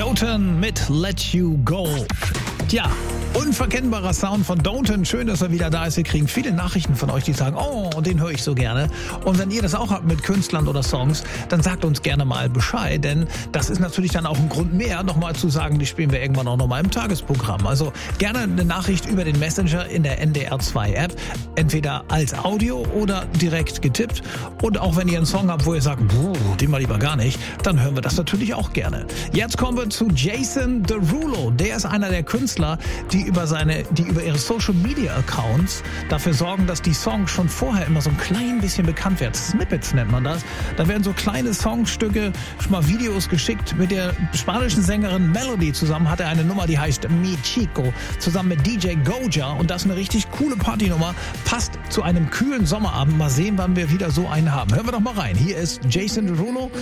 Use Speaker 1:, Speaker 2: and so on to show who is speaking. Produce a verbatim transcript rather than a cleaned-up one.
Speaker 1: Doten mit Let You Go. Tja, unverkennbarer Sound von Doten. Schön, dass er wieder da ist. Wir kriegen viele Nachrichten von euch, die sagen, oh, den höre ich so gerne. Und wenn ihr das auch habt mit Künstlern oder Songs, dann sagt uns gerne mal Bescheid, denn das ist natürlich dann auch ein Grund mehr, nochmal zu sagen, die spielen wir irgendwann auch nochmal im Tagesprogramm. Also gerne eine Nachricht über den Messenger in der N D R zwei App, entweder als Audio oder direkt getippt. Und auch wenn ihr einen Song habt, wo ihr sagt, den mal lieber gar nicht, dann hören wir das natürlich auch gerne. Jetzt kommen wir zu Jason Derulo. Der ist einer der Künstler, die über seine, die über ihre Social Media Accounts dafür sorgen, dass die Songs schon vorher immer so ein klein bisschen bekannt werden. Snippets nennt man das. Da werden so kleine Songstücke, schon mal Videos geschickt. Mit der spanischen Sängerin Melody zusammen hat er eine Nummer, die heißt Mi Chico, zusammen mit D J Goja. Und das ist eine richtig coole Partynummer. Passt zu einem kühlen Sommerabend. Mal sehen, wann wir wieder so einen haben. Hören wir doch mal rein. Hier ist Jason Derulo.